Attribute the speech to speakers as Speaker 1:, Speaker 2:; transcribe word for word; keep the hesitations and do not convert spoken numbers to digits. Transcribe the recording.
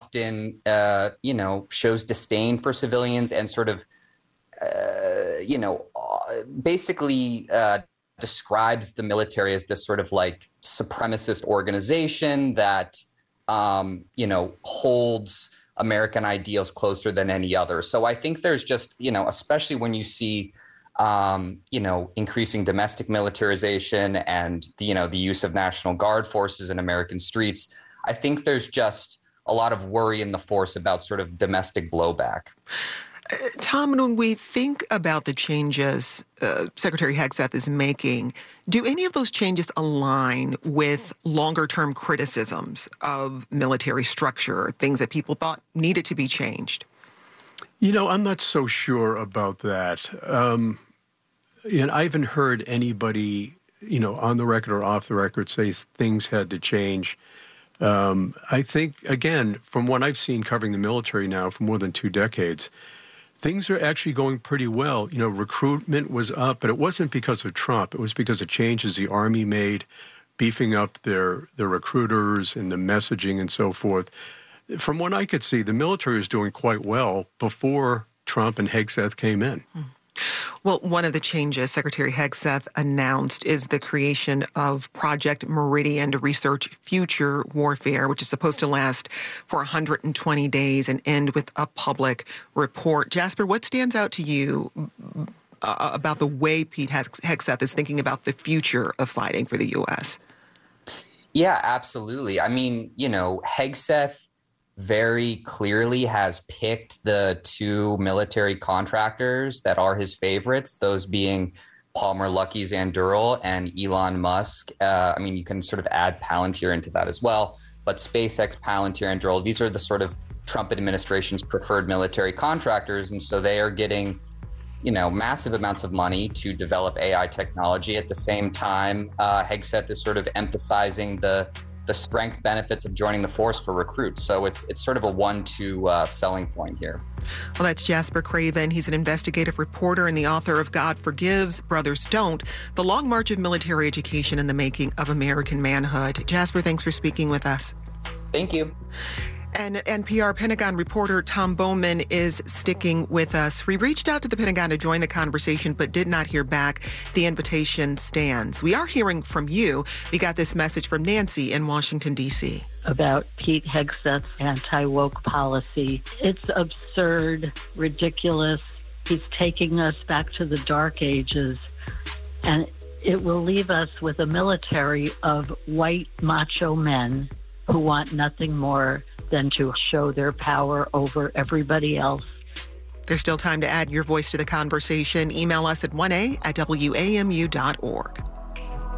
Speaker 1: often, uh, you know, shows disdain for civilians and sort of, uh, you know, basically uh, describes the military as this sort of like supremacist organization that, um, you know, holds American ideals closer than any other. So I think there's just, you know, especially when you see, um, you know, increasing domestic militarization and, the, you know, the use of National Guard forces in American streets, I think there's just a lot of worry in the force about sort of domestic blowback.
Speaker 2: Uh, Tom, when we think about the changes uh, Secretary Hegseth is making, do any of those changes align with longer-term criticisms of military structure, things that people thought needed to be changed?
Speaker 3: You know, I'm not so sure about that. Um, and I haven't heard anybody, you know, on the record or off the record say things had to change. Um, I think, again, from what I've seen covering the military now for more than two decades, things are actually going pretty well. You know, recruitment was up, but it wasn't because of Trump. It was because of changes the Army made, beefing up their, their recruiters and the messaging and so forth. From what I could see, the military was doing quite well before Trump and Hegseth came in.
Speaker 2: Well, one of the changes Secretary Hegseth announced is the creation of Project Meridian to research future warfare, which is supposed to last for one hundred twenty days and end with a public report. Jasper, what stands out to you uh, about the way Pete Hegseth is thinking about the future of fighting for the U S?
Speaker 1: Yeah, absolutely. I mean, you know, Hegseth very clearly has picked the two military contractors that are his favorites, those being Palmer Luckey Anduril and Elon Musk. Uh, I mean, you can sort of add Palantir into that as well, but SpaceX, Palantir, and Anduril, these are the sort of Trump administration's preferred military contractors. And so they are getting, you know, massive amounts of money to develop A I technology. At the same time, uh, Hegseth is sort of emphasizing the the strength benefits of joining the force for recruits. So it's it's sort of a one-two uh, selling point here.
Speaker 2: Well, that's Jasper Craven. He's an investigative reporter and the author of God Forgives, Brothers Don't, The Long March of Military Education and the Making of American Manhood. Jasper, thanks for speaking with us.
Speaker 1: Thank you.
Speaker 2: And N P R Pentagon reporter Tom Bowman is sticking with us. We reached out to the Pentagon to join the conversation, but did not hear back. The invitation stands. We are hearing from you. We got this message from Nancy in Washington, D C
Speaker 4: about Pete Hegseth's anti-woke policy. It's absurd, ridiculous. He's taking us back to the dark ages, and it will leave us with a military of white macho men who want nothing more than to show their power over everybody else.
Speaker 2: There's still time to add your voice to the conversation. Email us at one a at W A M U dot org.